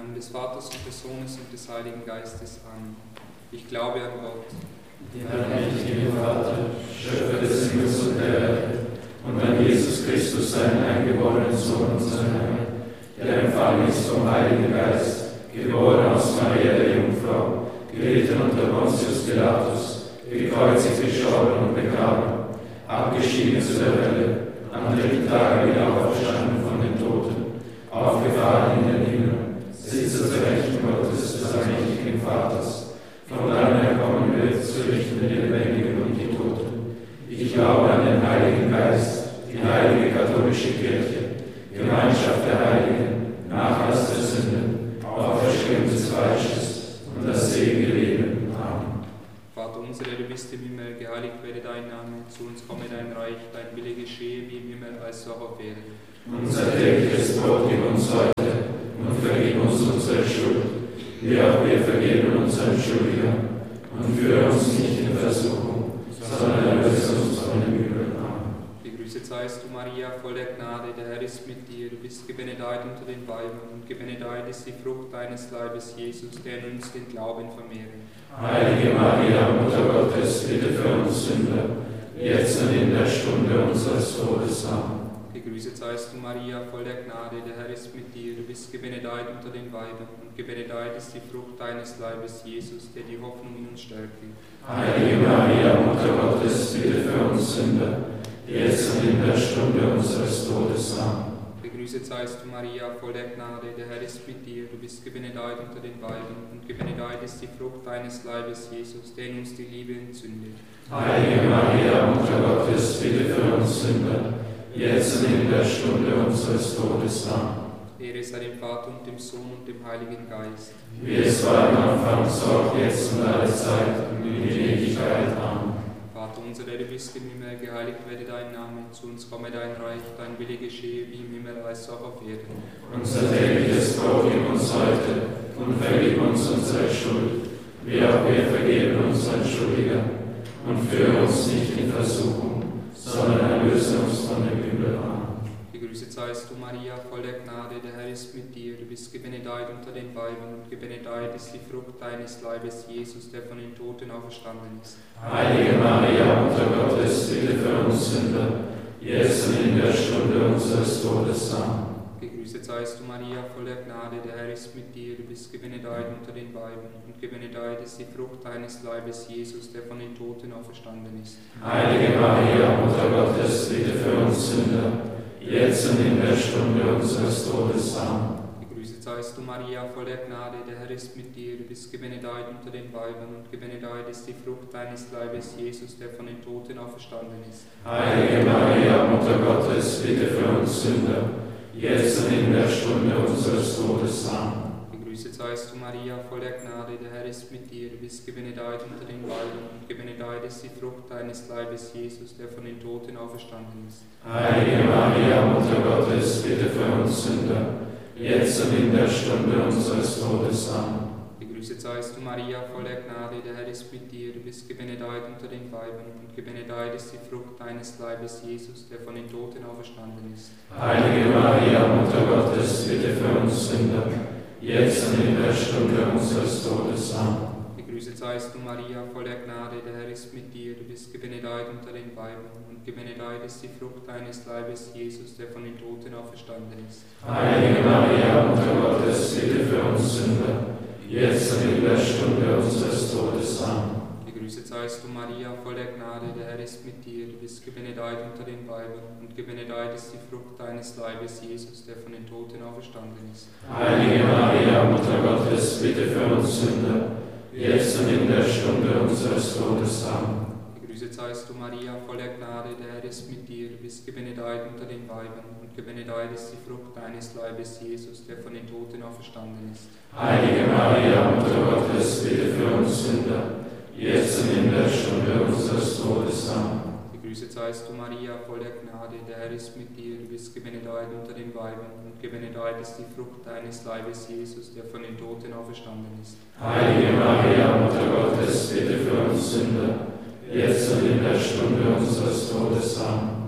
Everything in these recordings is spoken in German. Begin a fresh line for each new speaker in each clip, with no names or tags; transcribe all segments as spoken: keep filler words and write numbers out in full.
Namen des Vaters und des Sohnes und des Heiligen Geistes. Amen. Ich glaube an Gott,
den allmächtigen Vater, Schöpfer des Himmels und der Erde, und an Jesus Christus, seinen eingeborenen Sohn, unseren Herrn, der empfangen ist vom Heiligen Geist, geboren aus Maria der Jungfrau, gelitten unter Pontius Pilatus, gekreuzigt, gestorben und begraben, abgestiegen zu der Hölle, am dritten Tage wieder auferstanden von den Toten, aufgefahren in den Himmel, sitzt zur Rechten Gottes des allmächtigen Vaters, von dann her kommen wird zu richten die Lebendigen und die Toten. Ich glaube an den Heiligen Geist, die heilige katholische Kirche, Gemeinschaft der Heiligen, Nachlass der Sünden, Auferstehung des Fleisches und das ewige Leben. Amen.
Vater unser, der du bist im Himmel, geheiligt werde dein Name, zu uns komme dein Reich, dein Wille geschehe wie im Himmel, als auch auf Erden.
Unser tägliches Brot gib uns heute und vergib uns unsere Schuld, wie auch wir vergeben unseren Schuldigern, und führe uns nicht in Versuchung, sondern erlöse uns von dem Übel. Amen.
Gegrüßet seist du, Maria, voll der Gnade, der Herr ist mit dir. Du bist gebenedeit unter den Weibern, und gebenedeit ist die Frucht deines Leibes, Jesus, der in uns den Glauben vermehrt.
Heilige Maria, Mutter Gottes, bitte für uns Sünder, jetzt und in der Stunde unseres Todes. Amen.
Gegrüßet seist du, Maria, voll der Gnade, der Herr ist mit dir. Du bist gebenedeit unter den Weibern, und gebenedeit ist die Frucht deines Leibes, Jesus, der die Hoffnung in uns stärkt.
Heilige Maria, Mutter Gottes, bitte für uns Sünder, jetzt und in der Stunde unseres Todes. Amen.
Gegrüßet seist du, Maria, voll der Gnade, der Herr ist mit dir. Du bist gebenedeit unter den Weibern, und gebenedeit ist die Frucht deines Leibes, Jesus, der in uns die Liebe entzündet.
Heilige Maria, Mutter Gottes, bitte für uns Sünder, jetzt und in der Stunde unseres Todes. Amen.
Ehre sei dem Vater und dem Sohn und dem Heiligen Geist.
Wie es war am Anfang, so auch jetzt und alle Zeit und in Ewigkeit. Amen.
Vater unser, der du bist im Himmel, geheiligt werde dein Name, zu uns komme dein Reich, dein Wille geschehe wie im Himmel, als auch auf Erden.
Unser tägliches Brot gib uns heute und vergib uns unsere Schuld, wie auch wir vergeben unseren Schuldigern, und führe uns nicht in Versuchung, sondern erlöse uns von dem Übel. Amen.
Gegrüßet seist du, Maria, voll der Gnade, der Herr ist mit dir. Du bist gebenedeit unter den Weibern, und gebenedeit ist die Frucht deines Leibes, Jesus, der von den Toten auferstanden ist.
Heilige Maria, Mutter Gottes, bitte für uns Sünder, jetzt und in der Stunde unseres Todes. Amen.
Gegrüßet seist du, Maria, voll der Gnade, der Herr ist mit dir. Du bist gebenedeit unter den Weibern, und gebenedeit ist die Frucht deines Leibes, Jesus, der von den Toten auferstanden ist.
Heilige Maria, Mutter Gottes, bitte für uns Sünder, jetzt und in der Stunde unseres Todes. Amen.
Gegrüßet seist du, Maria, voll der Gnade, der Herr ist mit dir. Du bist gebenedeit unter den Weibern, und gebenedeit ist die Frucht deines Leibes, Jesus, der von den Toten auferstanden ist.
Heilige Maria, Mutter Gottes, bitte für uns Sünder, jetzt und in der Stunde unseres Todes. Amen.
Gegrüßet seist du, Maria, voll der Gnade, der Herr ist mit dir. Du bist gebenedeit unter den Weibern, und gebenedeit ist die Frucht deines Leibes, Jesus, der von den Toten auferstanden ist.
Heilige Maria, Mutter Gottes, bitte für uns Sünder, jetzt und in der Stunde unseres Todes. Amen.
Gegrüßet seist du, Maria, voll der Gnade, der Herr ist mit dir. Du bist gebenedeit unter den Weibern, und gebenedeit ist die Frucht deines Leibes, Jesus, der von den Toten auferstanden ist.
Heilige Maria, Mutter Gottes, bitte für uns Sünder, jetzt und in der Stunde unseres Todes. Amen.
Gegrüßet seist du, Maria, voll der Gnade, der Herr ist mit dir. Du bist gebenedeit unter den Weibern, und gebenedeit ist die Frucht deines Leibes, Jesus, der von den Toten auferstanden ist.
Heilige Maria, Mutter Gottes, bitte für uns Sünder, jetzt und in der Stunde unseres Todes. Amen.
Gegrüßet seist du, Maria, voll der Gnade, der Herr ist mit dir. Du bist gebenedeit unter den Weibern, und gebenedeit ist die Frucht deines Leibes, Jesus, der von den Toten auferstanden ist.
Heilige Maria, Mutter Gottes, bitte für uns Sünder, jetzt und in der Stunde unseres Todes. Amen.
Gegrüßet seist du, Maria, voll der Gnade, der Herr ist mit dir. Du bist gebenedeit unter den Weibern, und gebenedeit ist die Frucht deines Leibes, Jesus, der von den Toten auferstanden ist.
Heilige Maria, Mutter Gottes, bitte für uns Sünder, jetzt und in der Stunde unseres Todes. Amen.
Gegrüßet seist du, Maria, voll der Gnade, der Herr ist mit dir. Du bist gebenedeit unter den Weibern, und gebenedeit ist die Frucht deines Leibes, Jesus, der von den Toten auferstanden ist.
Heilige Maria, Mutter Gottes, bitte für uns Sünder, jetzt und in der Stunde unseres Todes. Amen.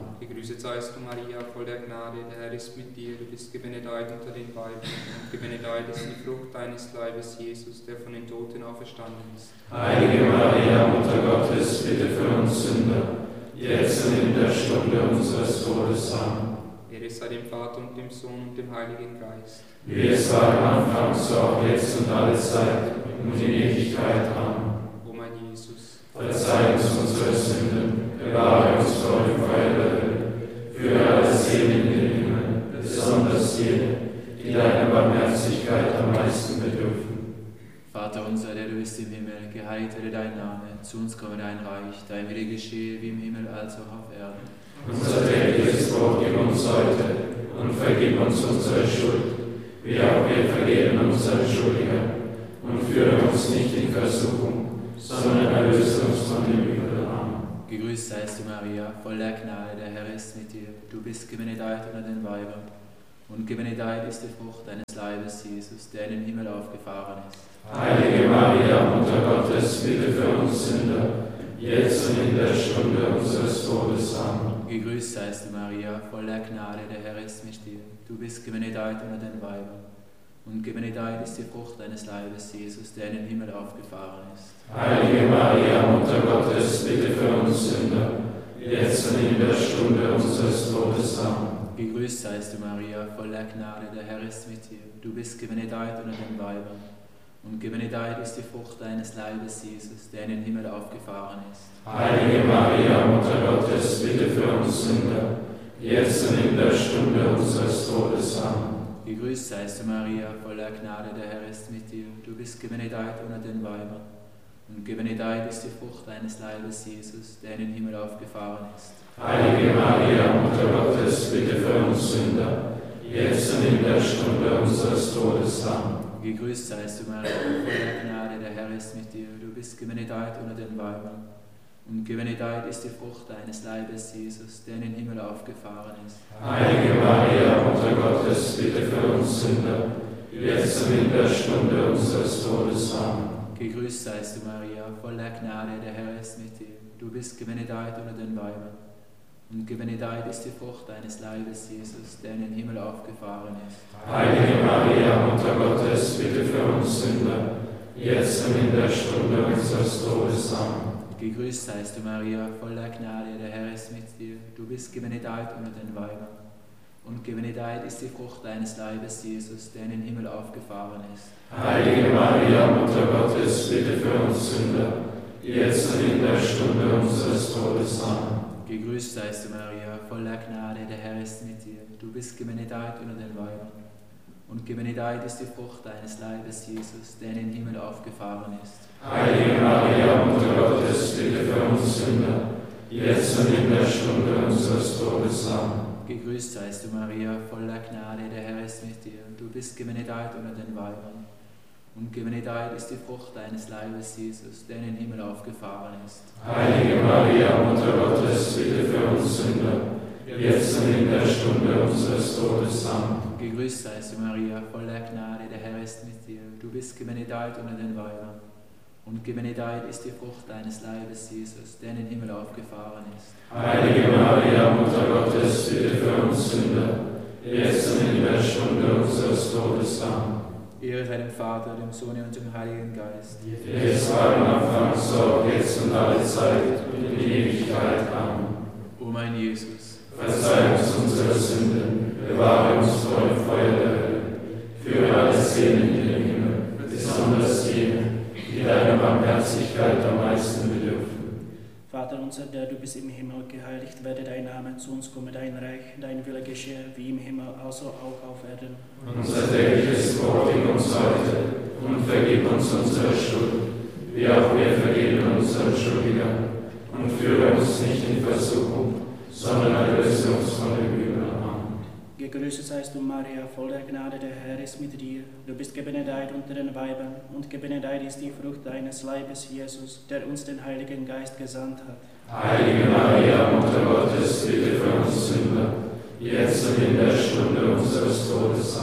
Gegrüßet seist du, Maria, voll der Gnade, der Herr ist mit dir. Du bist gebenedeit unter den Weibern, und gebenedeit ist die Frucht deines Leibes, Jesus, der von den Toten auferstanden ist.
Heilige Maria, Mutter Gottes, bitte für uns Sünder, jetzt und in der Stunde unseres Todes. Amen.
Ehre sei dem Vater und dem Sohn und dem Heiligen Geist.
Wie es war am Anfang, so auch jetzt und alle Zeit und in Ewigkeit. Amen.
O mein Jesus,
verzeih uns unsere Sünden, bewahre uns vor dem Feuer der Hölle, führe alle Seelen in den Himmel, besonders jene, die deiner Barmherzigkeit am meisten bedürfen.
Vater unser, der du bist im Himmel, geheiligt werde dein Name, zu uns komme dein Reich, dein Wille geschehe wie im Himmel als auch auf Erden.
Unser tägliches Brot gib uns heute und vergib uns unsere Schuld, wie auch wir vergeben unseren Schuldigern. Und führe uns nicht in Versuchung, sondern erlöse uns von dem Übel. Amen.
Gegrüßt seist du, Maria, voll der Gnade, der Herr ist mit dir. Du bist gebenedeit unter den Weibern, und gebenedeit ist die Frucht deines Leibes, Jesus, der in den Himmel aufgefahren ist.
Heilige Maria, Mutter Gottes, bitte für uns Sünder, jetzt und in der Stunde unseres Todes. Amen.
Gegrüßt seist du, Maria, voll der Gnade, der Herr ist mit dir. Du bist gebenedeit unter den Weibern, und gebenedeit ist die Frucht deines Leibes, Jesus, der in den Himmel aufgefahren ist.
Heilige Maria, Mutter Gottes, bitte für uns Sünder, jetzt und in der Stunde unseres Todes. Amen.
Gegrüßt seist du, Maria, voll der Gnade, der Herr ist mit dir. Du bist gebenedeit unter den Weibern, und gebenedeit ist die Frucht deines Leibes, Jesus, der in den Himmel aufgefahren ist.
Heilige Maria, Mutter Gottes, bitte für uns Sünder, jetzt und in der Stunde unseres Todes. Amen.
Gegrüßt seist du, Maria, voll der Gnade, der Herr ist mit dir. Du bist gebenedeit unter den Weibern, und gebenedeit ist die Frucht deines Leibes, Jesus, der in den Himmel aufgefahren ist.
Heilige Maria, Mutter Gottes, bitte für uns Sünder, jetzt und in der Stunde unseres Todes. Amen.
Gegrüßt seist du, Maria, voll der Gnade, der Herr ist mit dir. Du bist gebenedeit unter den Weibern, und gebenedeit ist die Frucht deines Leibes, Jesus, der in den Himmel aufgefahren ist.
Heilige Maria, Mutter Gottes, bitte für uns Sünder, jetzt und in der Stunde unseres Todes. Amen.
Gegrüßt seist du, Maria, voll der Gnade, der Herr ist mit dir. Du bist gebenedeit unter den Weibern, und gebenedeit ist die Frucht deines Leibes, Jesus, der in den Himmel aufgefahren ist.
Heilige Maria, Mutter Gottes, bitte für uns Sünder, jetzt und in der Stunde unseres Todes. Amen.
Gegrüßt seist du, Maria, voll der Gnade, der Herr ist mit dir. Du bist gebenedeit unter den Weibern, und gebenedeit ist die Frucht deines Leibes, Jesus, der in den Himmel aufgefahren ist.
Heilige Maria, Mutter Gottes, bitte für uns Sünder, jetzt und in der Stunde unseres Todes. Amen.
Gegrüßt seist du, Maria, voll der Gnade, der Herr ist mit dir. Du bist gebenedeit unter den Weibern, und gebenedeit ist die Frucht deines Leibes, Jesus, der in den Himmel aufgefahren ist.
Heilige Maria, Mutter Gottes, bitte für uns Sünder, jetzt und in der Stunde unseres Todes. Amen.
Gegrüßt seist du, Maria, voll der Gnade, der Herr ist mit dir. Du bist gebenedeit unter den Weibern, und gebenedeit ist die Frucht deines Leibes, Jesus, der in den Himmel aufgefahren ist.
Heilige Maria, Mutter Gottes, bitte für uns Sünder, jetzt und in der Stunde unseres Todes. Amen.
Gegrüßt seist du, Maria, voll der Gnade, der Herr ist mit dir. Du bist gebenedeit unter den Weibern, und gebenedeit ist die Frucht deines Leibes, Jesus, der in den Himmel aufgefahren ist.
Heilige Maria, Mutter Gottes, bitte für uns Sünder, jetzt und in der Stunde unseres Todes. Amen.
Ehre sei dem Vater, dem Sohn und dem Heiligen Geist.
Wie es war am Anfang, so auch jetzt und alle Zeit und in Ewigkeit. Amen.
O mein Jesus,
verzeih uns unsere Sünden, bewahre uns vor dem Feuer der Hölle, führe alle Seelen in den Himmel, besonders jene, die deiner Barmherzigkeit am meisten bedürfen.
Vater unser, der du bist im Himmel, geheiligt werde dein Name, zu uns komme dein Reich, dein Wille geschehe, wie im Himmel, also auch auf Erden.
Unser tägliches Brot gib uns heute und vergib uns unsere Schuld, wie auch wir vergeben unseren Schuldigern. Und führe uns nicht in Versuchung, sondern erlöse uns von dem Übel. Amen.
Gegrüßet seist du, Maria, voll der Gnade, der Herr ist mit dir. Du bist gebenedeit unter den Weibern, und gebenedeit ist die Frucht deines Leibes, Jesus, der uns den Heiligen Geist gesandt hat.
Heilige Maria, Mutter Gottes, bitte für uns Sünder, jetzt und in der Stunde unseres Todes. Amen.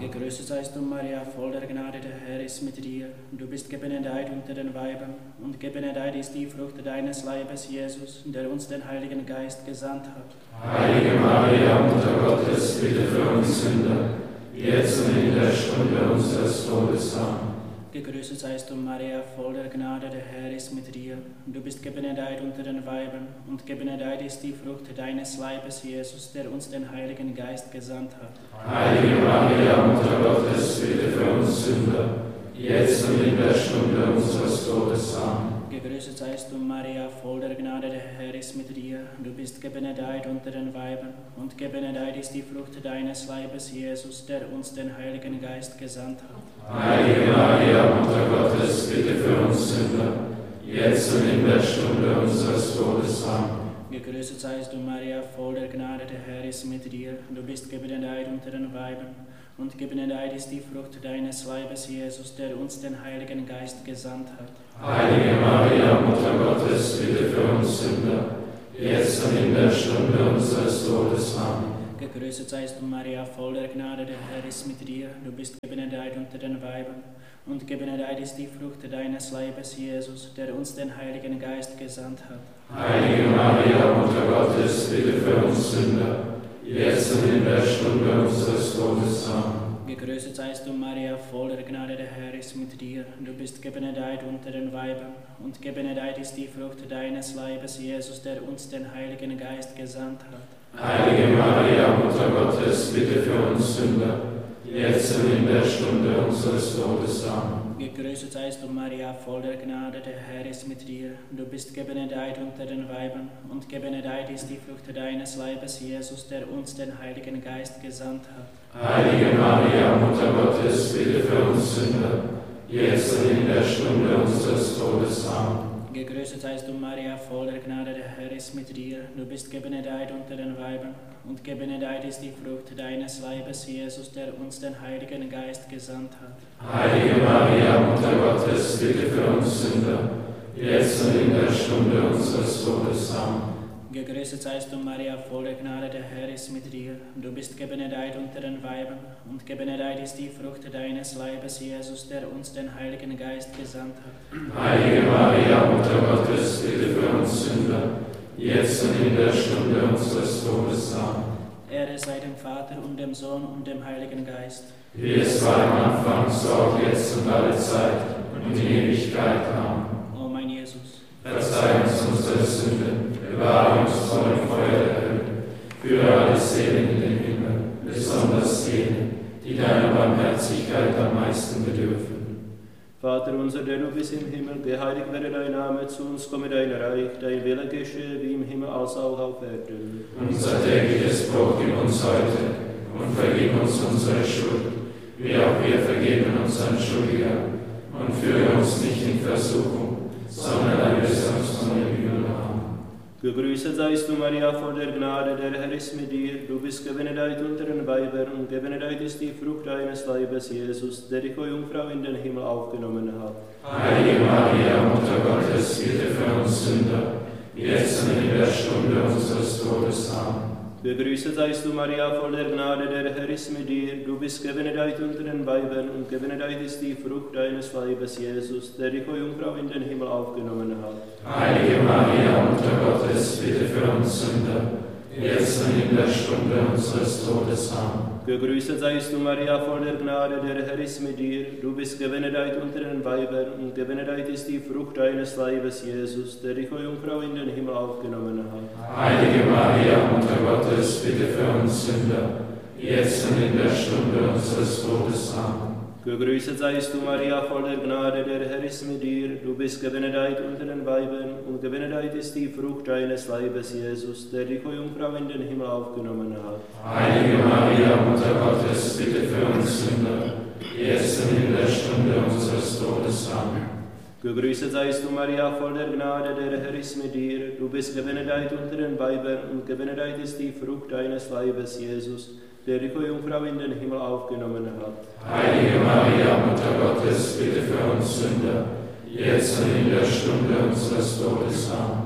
Gegrüßet seist du, Maria, voll der Gnade, der Herr ist mit dir. Du bist gebenedeit unter den Weibern, und gebenedeit ist die Frucht deines Leibes, Jesus, der uns den Heiligen Geist gesandt hat.
Heilige Maria, Mutter Gottes, bitte für uns Sünder, jetzt und in der Stunde unseres Todes. Amen.
Gegrüßet seist du, Maria, voll der Gnade, der Herr ist mit dir. Du bist gebenedeit unter den Weibern, und gebenedeit ist die Frucht deines Leibes, Jesus, der uns den Heiligen Geist gesandt hat.
Heilige Maria, Mutter Gottes, bitte für uns Sünder, jetzt und in der Stunde unseres Todes. Amen.
Gegrüßet seist du, Maria, voll der Gnade, der Herr ist mit dir. Du bist gebenedeit unter den Weibern, und gebenedeit ist die Frucht deines Leibes, Jesus, der uns den Heiligen Geist gesandt hat.
Heilige Maria, Mutter Gottes, bitte für uns Sünder, jetzt und in der Stunde unseres Todes. Amen.
Gegrüßet seist du, Maria, voll der Gnade, der Herr ist mit dir. Du bist gebenedeit unter den Weibern, und gebenedeit ist die Frucht deines Leibes, Jesus, der uns den Heiligen Geist gesandt hat.
Heilige Maria, Mutter Gottes, bitte für uns Sünder, jetzt und in der Stunde unseres Todes. Amen.
Gegrüßet seist du, Maria, voll der Gnade, der Herr ist mit dir. Du bist gebenedeit unter den Weibern, und gebenedeit ist die Frucht deines Leibes, Jesus, der uns den Heiligen Geist gesandt hat.
Heilige Maria, Mutter Gottes, bitte für uns Sünder, jetzt und in der Stunde unseres Todes. Amen.
Gegrüßet seist du, Maria, voll der Gnade, der Herr ist mit dir. Du bist gebenedeit unter den Weibern, und gebenedeit ist die Frucht deines Leibes, Jesus, der uns den Heiligen Geist gesandt hat.
Heilige Maria, Mutter Gottes, bitte für uns Sünder, jetzt und in der Stunde unseres Todes. Amen.
Gegrüßet seist du, Maria, voll der Gnade, der Herr ist mit dir. Du bist gebenedeit unter den Weibern, und gebenedeit ist die Frucht deines Leibes, Jesus, der uns den Heiligen Geist gesandt hat.
Heilige Maria, Mutter Gottes, bitte für uns Sünder, jetzt und in der Stunde unseres Todes. Amen.
Gegrüßet seist du, Maria, voll der Gnade, der Herr ist mit dir. Du bist gebenedeit unter den Weibern, und gebenedeit ist die Frucht deines Leibes, Jesus, der uns den Heiligen Geist gesandt hat.
Heilige Maria, Mutter Gottes, bitte für uns Sünder, jetzt und in der Stunde unseres Todes. Amen.
Gegrüßet seist du, Maria, voll der Gnade, der Herr ist mit dir. Du bist gebenedeit unter den Weibern, und gebenedeit ist die Frucht deines Leibes, Jesus, der uns den Heiligen Geist gesandt hat.
Heilige Maria, Mutter Gottes, bitte für uns Sünder, jetzt und in der Stunde unseres Todes. Amen.
Ehre sei dem Vater und dem Sohn und dem Heiligen Geist.
Wie es war am Anfang, so auch jetzt und alle Zeit und in Ewigkeit. Amen.
O mein Jesus,
verzeih uns unsere Sünden, bewahre uns vor dem Feuer der Hölle, führe alle Seelen in den Himmel, besonders jene, die deiner Barmherzigkeit am meisten bedürfen.
Vater unser, der du bist im Himmel, geheiligt werde dein Name, zu uns komme dein Reich, dein Wille geschehe, wie im Himmel als auch auf Erden.
Unser tägliches Brot gib uns heute und vergib uns unsere Schuld, wie auch wir vergeben unseren Schuldigern, und führe uns nicht in Versuchung, sondern erlöse uns von dem Übel. Amen.
Gegrüßet seist du, Maria, voll der Gnade, der Herr ist mit dir. Du bist gebenedeit unter den Weibern, und gebenedeit ist die Frucht deines Leibes, Jesus, der dich, o Jungfrau, in den Himmel aufgenommen hat.
Heilige Maria, Mutter Gottes, bitte für uns Sünder, jetzt und in der Stunde unseres Todes. Amen.
Gegrüßet seist du, Maria, voll der Gnade, der Herr ist mit dir. Du bist gebenedeit unter den Weibern, und gebenedeit ist die Frucht deines Leibes, Jesus, der dich, o Jungfrau, in den Himmel aufgenommen hat.
Heilige Maria, Mutter Gottes, bitte für uns Sünder, jetzt und in der Stunde unseres Todes. Amen.
Gegrüßet seist du, Maria, voll der Gnade, der Herr ist mit dir. Du bist gebenedeit unter den Weibern, und gebenedeit ist die Frucht deines Leibes, Jesus, der dich, o Jungfrau, in den Himmel aufgenommen hat.
Heilige Maria, Mutter Gottes, bitte für uns Sünder, jetzt und in der Stunde unseres Todes. Amen.
Gegrüßet seist du, Maria, voll der Gnade, der Herr ist mit dir. Du bist gebenedeit unter den Weibern, und gebenedeit ist die Frucht deines Leibes, Jesus, der dich, o Jungfrau, in den Himmel aufgenommen hat.
Heilige Maria, Mutter Gottes, bitte für uns Sünder, jetzt und in der Stunde unseres Todes. Amen.
Gegrüßet seist du, Maria, voll der Gnade, der Herr ist mit dir. Du bist gebenedeit unter den Weibern, und gebenedeit ist die Frucht deines Leibes, Jesus, der dich, o Jungfrau, in den Himmel aufgenommen hat.
Heilige Maria, Mutter Gottes, bitte für uns Sünder, jetzt und in der Stunde unseres Todes. Amen.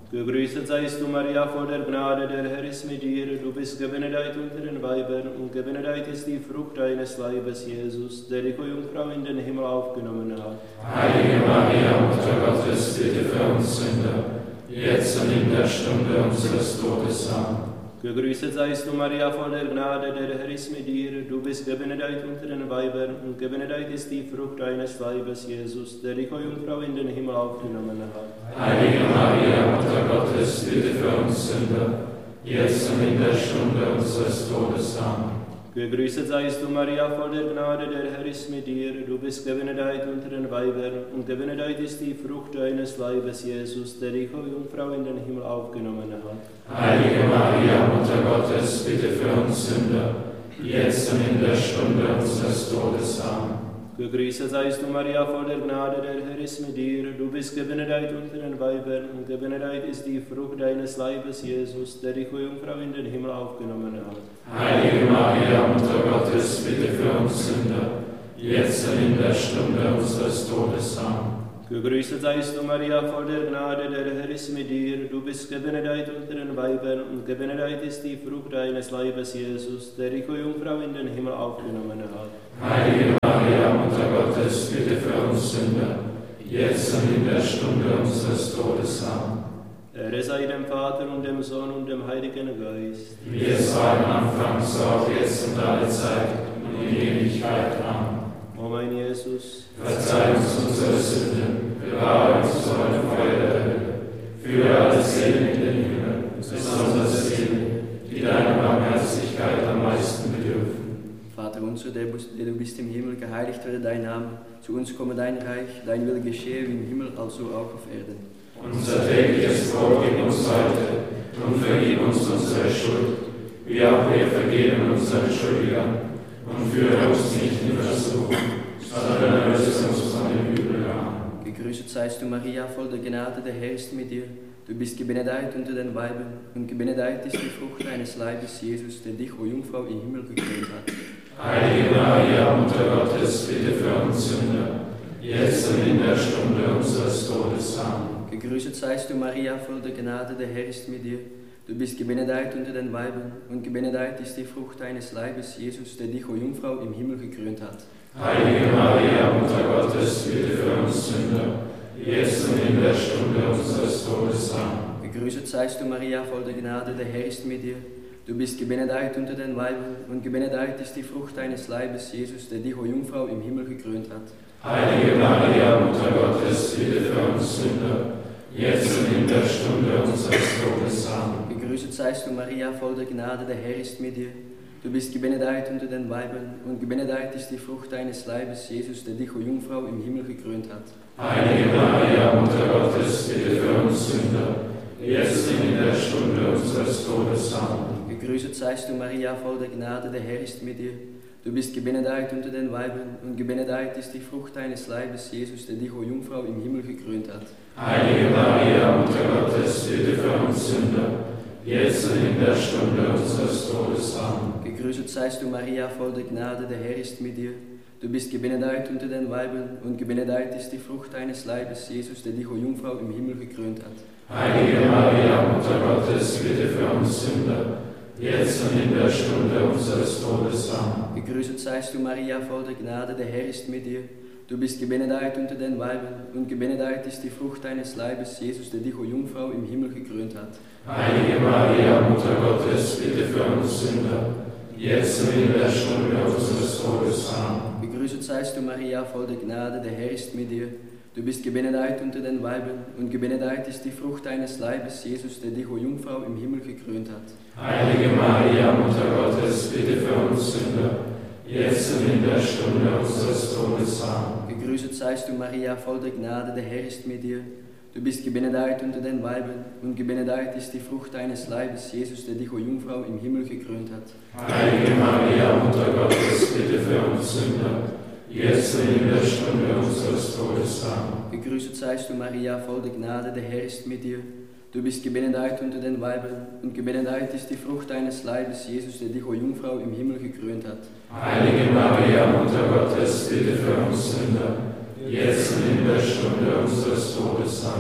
Gegrüßet seist du, Maria, voll der Gnade, der Herr ist mit dir. Du bist gebenedeit unter den Weibern, und gebenedeit ist die Frucht deines Leibes, Jesus, der die Jungfrau in den Himmel aufgenommen hat.
Heilige Maria, Mutter Gottes, bitte für uns Sünder, jetzt und in der Stunde unseres Todes. Amen.
Gegrüßet seist du, Maria, voll der Gnade, der Herr ist mit dir. Du bist gebenedeit unter den Weibern, und gebenedeit ist die Frucht deines Leibes, Jesus, der die Jungfrau in den Himmel aufgenommen hat.
Heilige Maria, Mutter Gottes, bitte für uns Sünder, jetzt und in der Stunde unseres Todes. Amen.
Gegrüßet seist du, Maria, voll der Gnade, der Herr ist mit dir. Du bist gebenedeit unter den Weibern, und gebenedeit ist die Frucht deines Leibes, Jesus, der die Jungfrau in den Himmel aufgenommen hat.
Heilige Maria, Mutter Gottes, bitte für uns Sünder, jetzt und in der Stunde unseres Todes. Amen.
Gegrüßet seist du, Maria, voll der Gnade, der Herr ist mit dir. Du bist gebenedeit unter den Weibern, und gebenedeit ist die Frucht deines Leibes, Jesus, der die Jungfrau in den Himmel aufgenommen hat.
Heilige Maria, Mutter Gottes, bitte für uns Sünder, jetzt und in der Stunde unseres Todes. Amen.
Gegrüßet seist du, Maria, voll der Gnade, der Herr ist mit dir. Du bist gebenedeit unter den Weibern, und gebenedeit ist die Frucht deines Leibes, Jesus, der die Jungfrau in den Himmel aufgenommen hat.
Heilige Maria, Mutter Gottes, bitte für uns Sünder, jetzt und in der Stunde unseres Todes. Amen.
Ehre sei dem Vater und dem Sohn und dem Heiligen Geist.
Wie es war am Anfang, so auch jetzt und alle Zeit und in Ewigkeit. Amen.
O mein Jesus,
verzeih uns unsere Sünden, bewahre uns vor dem Feuer der Hölle, führe alle Seelen in den Himmel, besonders diejenigen, die deiner Barmherzigkeit am meisten bedürfen.
Vater unser, der du bist im Himmel, geheiligt werde dein Name. Zu uns komme dein Reich, dein Wille geschehe wie im Himmel, also auch auf Erden.
Unser tägliches Brot gib uns heute und vergib uns unsere Schuld, wie auch wir vergeben unseren Schuldigern. Und führe uns nicht in Versuchung, sondern erlöse uns von dem Übel. Amen.
Gegrüßet seist du, Maria, voll der Gnade, der Herr ist mit dir. Du bist gebenedeit unter den Weibern, und gebenedeit ist die Frucht deines Leibes, Jesus, der dich, o Jungfrau, im Himmel gekrönt hat.
Heilige Maria, Mutter Gottes, bitte für uns Sünder, jetzt und in der Stunde unseres Todes. Amen.
Gegrüßet seist du, Maria, voll der Gnade, der Herr ist mit dir. Du bist gebenedeit unter den Weibern, und gebenedeit ist die Frucht deines Leibes, Jesus, der dich, o Jungfrau, im Himmel gekrönt hat.
Heilige Maria, Mutter Gottes, bitte für uns Sünder, jetzt und in der Stunde unseres Todes. Amen.
Gegrüßet seist du, Maria, voll der Gnade, der Herr ist mit dir. Du bist gebenedeit unter den Weibern, und gebenedeit ist die Frucht deines Leibes, Jesus, der dich, o Jungfrau, im Himmel gekrönt hat.
Heilige Maria, Mutter Gottes, bitte für uns Sünder, jetzt und in der Stunde unseres Todes. Amen.
Gegrüßet seist du, Maria, voll der Gnade, der Herr ist mit dir. Du bist gebenedeit unter den Weibern, und gebenedeit ist die Frucht deines Leibes, Jesus, der dich, o Jungfrau, im Himmel gekrönt hat.
Heilige Maria, Mutter Gottes, bitte für uns Sünder, jetzt und in der Stunde unseres Todes. Amen.
Gegrüßet seist du, Maria, voll der Gnade, der Herr ist mit dir. Du bist gebenedeit unter den Weibern, und gebenedeit ist die Frucht deines Leibes, Jesus, der dich, o Jungfrau, im Himmel gekrönt hat.
Heilige Maria, Mutter Gottes, bitte für uns Sünder, jetzt und in der Stunde unseres Todes. Amen.
Gegrüßet seist du, Maria, voll der Gnade, der Herr ist mit dir. Du bist gebenedeit unter den Weibern, und gebenedeit ist die Frucht deines Leibes, Jesus, der dich, o Jungfrau, im Himmel gekrönt hat.
Heilige Maria, Mutter Gottes, bitte für uns Sünder, jetzt und in der Stunde unseres Todes. Amen.
Gegrüßet seist du, Maria, voll der Gnade, der Herr ist mit dir. Du bist gebenedeit unter den Weibern, und gebenedeit ist die Frucht deines Leibes, Jesus, der dich, o Jungfrau, im Himmel gekrönt hat.
Heilige Maria, Mutter Gottes, bitte für uns Sünder, jetzt und in der Stunde unseres Todes. Amen.
Gegrüßet seist du, Maria, voll der Gnade, der Herr ist mit dir. Du bist gebenedeit unter den Weibern, und gebenedeit ist die Frucht deines Leibes, Jesus, der dich, o Jungfrau, im Himmel gekrönt hat.
Heilige Maria, Mutter Gottes, bitte für uns Sünder, jetzt und in der Stunde unseres Todes. Amen.
Gegrüßet seist du, Maria, voll der Gnade, der Herr ist mit dir. Du bist gebenedeit unter den Weibern, und gebenedeit ist die Frucht deines Leibes, Jesus, der dich, o Jungfrau, im Himmel gekrönt hat.
Heilige Maria, Mutter Gottes, bitte für uns Sünder, jetzt und in der Stunde unseres Todes. Amen.
Gegrüßet seist du, Maria, voll der Gnade, der Herr ist mit dir. Du bist gebenedeit unter den Weibern, und gebenedeit ist die Frucht deines Leibes, Jesus, der dich, o Jungfrau, im Himmel gekrönt hat.
Heilige Maria, Mutter Gottes, bitte für uns Sünder, jetzt und in der Stunde unseres Todes. Amen.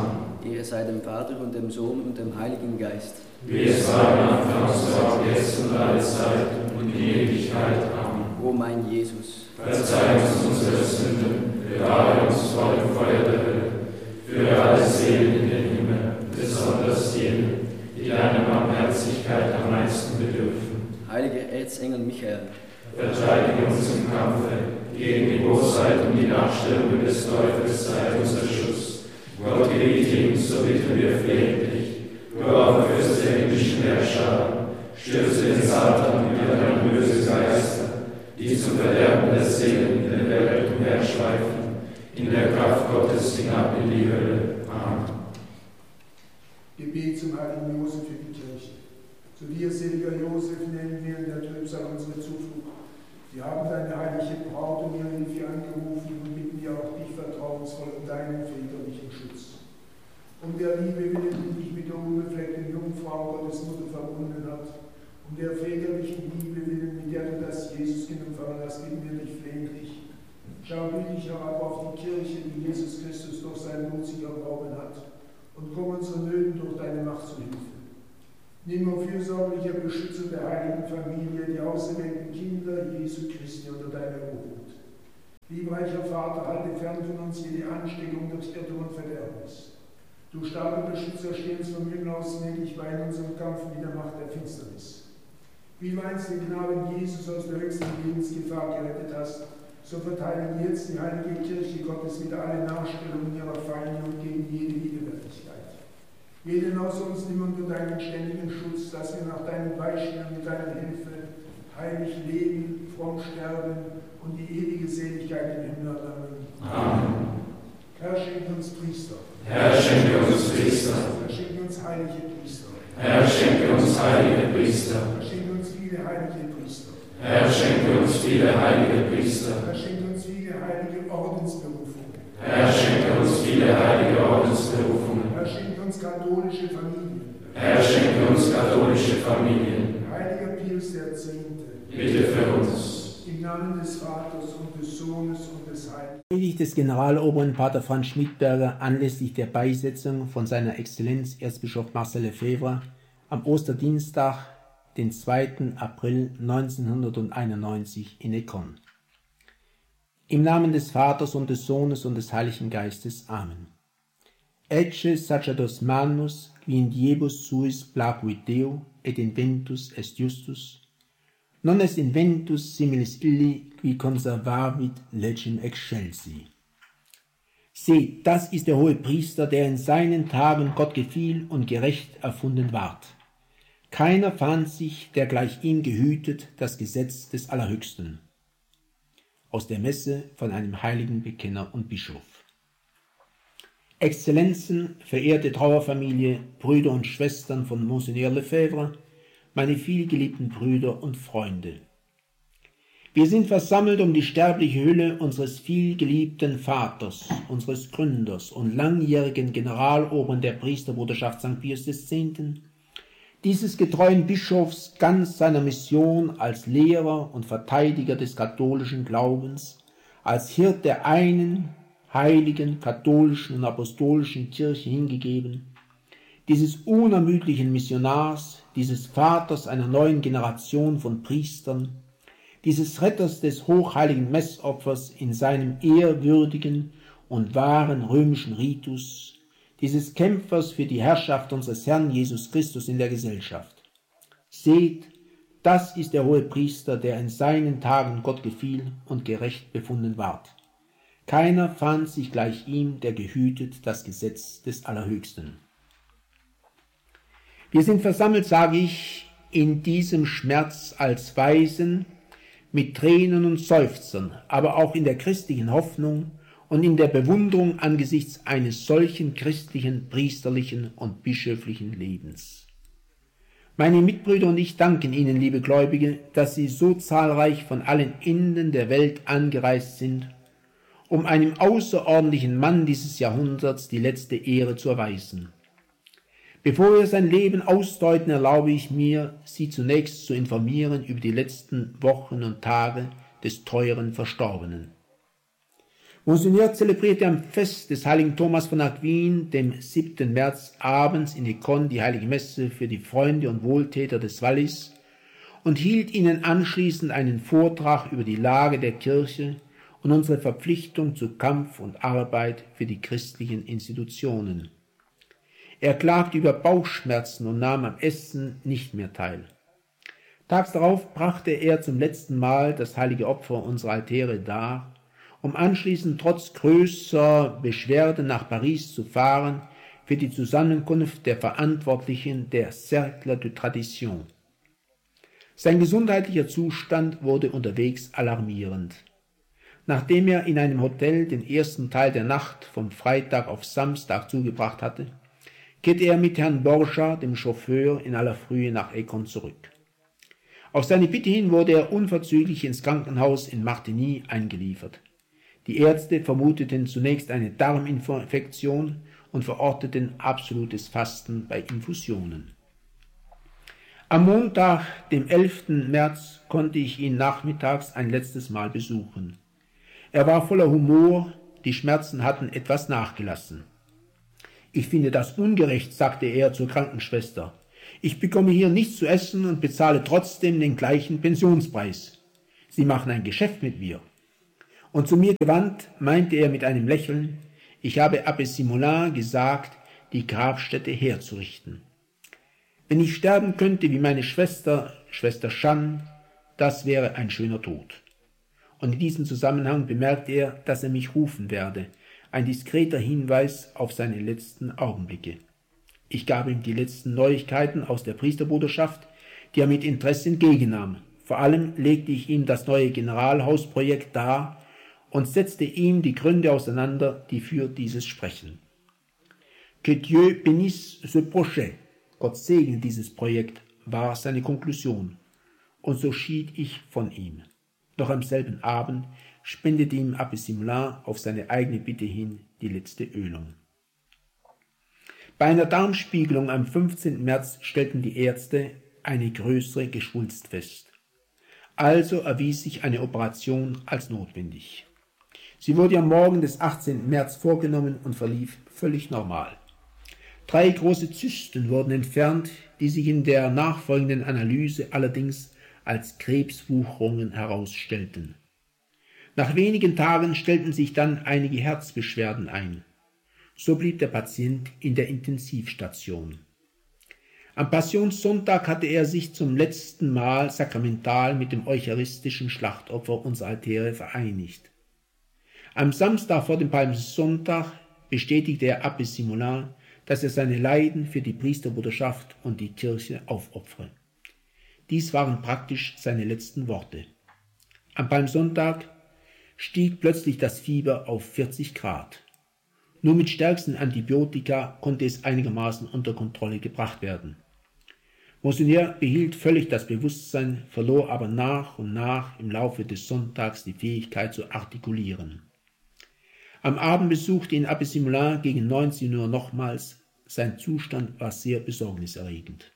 Ehre sei dem Vater und dem Sohn und dem Heiligen Geist.
Wie es war am Anfang, so auch jetzt und alle Zeit und in Ewigkeit. Amen.
O mein Jesus,
verzeih uns unsere Sünden, bewahre uns vor dem Feuer der Hölle, führe alle Seelen in den Himmel, besonders jene, die deiner Barmherzigkeit am meisten bedürfen.
Heiliger Erzengel Michael,
verteidige uns im Kampfe gegen die Bosheit und die Nachstellungen des Teufels, sei unser Schutz. Gott gebiete uns, so bitten wir flehentlich. Du aber Fürst der himmlischen Herrscher, stürze den Satan und alle böse Geister, die zum Verderben der Seelen in der Welt umherschweifen, in der Kraft Gottes hinab in die Hölle. Amen.
Gebet zum heiligen Josef für die Kirche. Zu dir, seliger Josef, nennen wir in der Trübsal unsere Zuflucht. Wir haben deine heilige Braut um ihre Hilfe angerufen und bitten dir auch dich vertrauensvoll um deinen väterlichen Schutz. Um der Liebe willen, die dich mit der unbefleckten Jungfrau Gottes Mutter verbunden hat, um der väterlichen Liebe willen, mit der du das Jesuskind empfangen hast, bitten wir dich flehentlich. Schau billig herab auf die Kirche, die Jesus Christus durch sein Blut sich erworben hat, und komm unseren Nöten durch deine Macht zu Hilfe. Nimm, o fürsorglicher Beschützer der heiligen Familie, die auserwählten Kinder Jesu Christi unter deine Obhut. Liebreicher Vater, halte fern von uns jede Ansteckung durch Irrtum und Verderbnis. Du starker Beschützer, steh uns vom Himmel aus gnädig bei in unserem Kampf mit der Macht der Finsternis. Wie du einst den Knaben Jesus aus der höchsten Lebensgefahr gerettet hast, so verteidige jetzt die heilige Kirche Gottes wieder alle Nachstellungen ihrer Feinde und gegen jede Widerwärtigkeit. Jeden aus uns nimm unter deinen ständigen Schutz, dass wir nach deinem Beispiel und mit deiner Hilfe heilig leben, fromm sterben und die ewige Seligkeit im Himmel erlangen.
Amen.
Herr, schenke uns Priester.
Herr, schenke uns Priester.
Herr, schenke uns heilige Priester.
Herr, schenke uns heilige Priester.
Herr, schenke uns viele heilige Priester.
Herr, schenke uns viele heilige Priester.
Herr, schenke uns viele heilige Ordensberufungen.
Herr, schenke uns viele heilige Ordensberufungen.
Herr, schenke uns katholische Familien.
Herr, schenke uns katholische Familien.
Heiliger Pius der Zehnte,
Bitte für uns.
im Namen des Vaters und des Sohnes und des Heiligen.
Predigt des Generaloberen Pater Franz Schmidberger anlässlich der Beisetzung von seiner Exzellenz Erzbischof Marcel Lefebvre am Osterdienstag, den zweiten April neunzehnhunderteinundneunzig in Écon. Im Namen des Vaters und des Sohnes und des Heiligen Geistes. Amen. Ecce sacerdos manus, qui in diebus suis placuit Deo, et inventus est justus, non est inventus similis illi, qui conservavit legem excelsi. Seht, das ist der hohe Priester, der in seinen Tagen Gott gefiel und gerecht erfunden ward. Keiner fand sich, der gleich ihm gehütet das Gesetz des Allerhöchsten. Aus der Messe von einem heiligen Bekenner und Bischof. Exzellenzen, verehrte Trauerfamilie, Brüder und Schwestern von Monseigneur Lefebvre, meine vielgeliebten Brüder und Freunde. Wir sind versammelt um die sterbliche Hülle unseres vielgeliebten Vaters, unseres Gründers und langjährigen Generaloberen der Priesterbruderschaft Sankt Pius des Zehnten, dieses getreuen Bischofs ganz seiner Mission als Lehrer und Verteidiger des katholischen Glaubens, als Hirt der einen heiligen, katholischen und apostolischen Kirche hingegeben, dieses unermüdlichen Missionars, dieses Vaters einer neuen Generation von Priestern, dieses Retters des hochheiligen Messopfers in seinem ehrwürdigen und wahren römischen Ritus, dieses Kämpfers für die Herrschaft unseres Herrn Jesus Christus in der Gesellschaft. Seht, das ist der hohe Priester, der in seinen Tagen Gott gefiel und gerecht befunden ward. Keiner fand sich gleich ihm, der gehütet das Gesetz des Allerhöchsten. Wir sind versammelt, sage ich, in diesem Schmerz als Waisen, mit Tränen und Seufzern, aber auch in der christlichen Hoffnung und in der Bewunderung angesichts eines solchen christlichen, priesterlichen und bischöflichen Lebens. Meine Mitbrüder und ich danken Ihnen, liebe Gläubige, dass Sie so zahlreich von allen Enden der Welt angereist sind, um einem außerordentlichen Mann dieses Jahrhunderts die letzte Ehre zu erweisen. Bevor wir sein Leben ausdeuten, erlaube ich mir, Sie zunächst zu informieren über die letzten Wochen und Tage des teuren Verstorbenen. Monseigneur zelebrierte am Fest des heiligen Thomas von Aquin, dem siebten März, abends in Écon die heilige Messe für die Freunde und Wohltäter des Wallis und hielt ihnen anschließend einen Vortrag über die Lage der Kirche und unsere Verpflichtung zu Kampf und Arbeit für die christlichen Institutionen. Er klagte über Bauchschmerzen und nahm am Essen nicht mehr teil. Tags darauf brachte er zum letzten Mal das heilige Opfer unserer Altäre dar, um anschließend trotz größer Beschwerden nach Paris zu fahren für die Zusammenkunft der Verantwortlichen der Cercle de Tradition. Sein gesundheitlicher Zustand wurde unterwegs alarmierend. Nachdem er in einem Hotel den ersten Teil der Nacht vom Freitag auf Samstag zugebracht hatte, kehrte er mit Herrn Borja, dem Chauffeur, in aller Frühe nach Écon zurück. Auf seine Bitte hin wurde er unverzüglich ins Krankenhaus in Martigny eingeliefert. Die Ärzte vermuteten zunächst eine Darminfektion und verordneten absolutes Fasten bei Infusionen. Am Montag, dem elften März, konnte ich ihn nachmittags ein letztes Mal besuchen. Er war voller Humor, die Schmerzen hatten etwas nachgelassen. »Ich finde das ungerecht«, sagte er zur Krankenschwester. »Ich bekomme hier nichts zu essen und bezahle trotzdem den gleichen Pensionspreis. Sie machen ein Geschäft mit mir.« Und zu mir gewandt, meinte er mit einem Lächeln, ich habe Abbé Simonin gesagt, die Grabstätte herzurichten. Wenn ich sterben könnte wie meine Schwester, Schwester Jeanne, das wäre ein schöner Tod. Und in diesem Zusammenhang bemerkte er, dass er mich rufen werde, ein diskreter Hinweis auf seine letzten Augenblicke. Ich gab ihm die letzten Neuigkeiten aus der Priesterbruderschaft, die er mit Interesse entgegennahm. Vor allem legte ich ihm das neue Generalhausprojekt dar und setzte ihm die Gründe auseinander, die für dieses sprechen. Que Dieu bénisse ce projet. Gott segne dieses Projekt, war seine Konklusion. Und so schied ich von ihm. Doch am selben Abend spendete ihm Abbé Simonin auf seine eigene Bitte hin die letzte Ölung. Bei einer Darmspiegelung am fünfzehnten März stellten die Ärzte eine größere Geschwulst fest. Also erwies sich eine Operation als notwendig. Sie wurde am Morgen des achtzehnten März vorgenommen und verlief völlig normal. Drei große Zysten wurden entfernt, die sich in der nachfolgenden Analyse allerdings als Krebswucherungen herausstellten. Nach wenigen Tagen stellten sich dann einige Herzbeschwerden ein. So blieb der Patient in der Intensivstation. Am Passionssonntag hatte er sich zum letzten Mal sakramental mit dem eucharistischen Schlachtopfer unserer Altäre vereinigt. Am Samstag vor dem Palmsonntag bestätigte er Abbé Simonin, dass er seine Leiden für die Priesterbruderschaft und die Kirche aufopfere. Dies waren praktisch seine letzten Worte. Am Palmsonntag stieg plötzlich das Fieber auf vierzig Grad. Nur mit stärksten Antibiotika konnte es einigermaßen unter Kontrolle gebracht werden. Monseigneur behielt völlig das Bewusstsein, verlor aber nach und nach im Laufe des Sonntags die Fähigkeit zu artikulieren. Am Abend besuchte ihn Abbé Simonin gegen neunzehn Uhr nochmals. Sein Zustand war sehr besorgniserregend.